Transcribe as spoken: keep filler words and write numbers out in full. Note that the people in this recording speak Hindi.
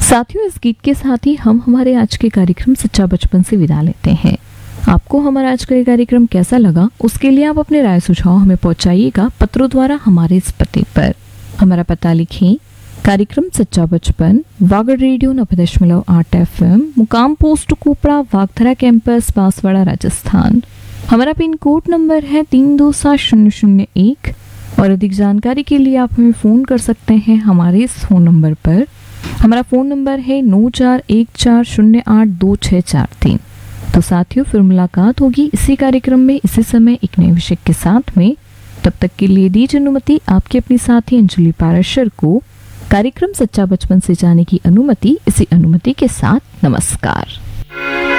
साथियों, इस गीत के साथ ही हम हमारे आज के कार्यक्रम सच्चा बचपन से विदा लेते हैं। आपको हमारा आज का ये कार्यक्रम कैसा लगा, उसके लिए आप अपने राय सुझाव हमें पहुंचाइएगा पत्रों द्वारा हमारे इस पते पर। हमारा पता लिखें, कार्यक्रम सच्चा बचपन, वागड़ रेडियो नब्बे दशमलव आठ एफ एम, मुकाम पोस्ट कोपड़ा, वागधरा कैंपस, बांसवाड़ा, राजस्थान। हमारा पिन कोड नंबर है तीन दो सात शून्य शून्य एक। और अधिक जानकारी के लिए आप हमें फ़ोन कर सकते हैं हमारे इस फ़ोन नंबर पर। हमारा फ़ोन नंबर है नौ चार एक चार शून्य आठ दो छः चार तीन। तो साथियों, फिर मुलाकात होगी इसी कार्यक्रम में इसी समय एक नए विषय के साथ में। तब तक के लिए दीजिए अनुमति आपकी अपनी साथी अंजलि पाराशर को कार्यक्रम सच्चा बचपन से जाने की अनुमति। इसी अनुमति के साथ नमस्कार।